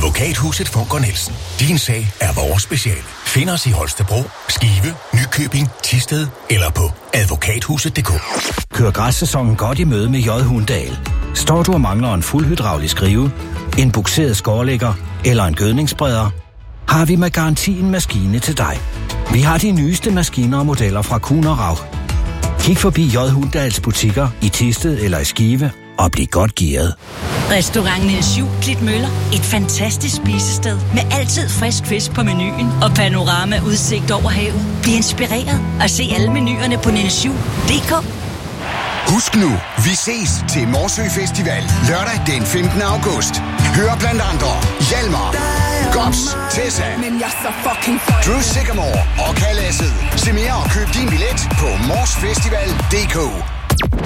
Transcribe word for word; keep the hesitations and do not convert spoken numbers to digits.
Advokathuset Funker Nielsen. Din sag er vores speciale. Find os i Holstebro, Skive, Nykøbing, Thisted eller på advokathuset punktum d k. Kør græssæsonen godt i møde med J. Hundal. Står du og mangler en fuldhydraulisk rive, en bukseret skårlægger eller en gødningsspreder, har vi med garanti en maskine til dig. Vi har de nyeste maskiner og modeller fra Kuhn og Raug. Kig forbi J. Hundals butikker i Thisted eller i Skive og bliv godt gearet. Restaurant Niels Juel Klitmøller. Et fantastisk spisested med altid frisk fisk på menuen og panorama-udsigt over havet. Bliv inspireret og se alle menuerne på niels juel punktum d k. Husk nu, vi ses til Morsø Festival lørdag den femtende august. Hør blandt andre Hjalmar, Gops, Tessa, Drew Sigamore og Kalasset. Se mere og køb din billet på morsfestival punktum d k.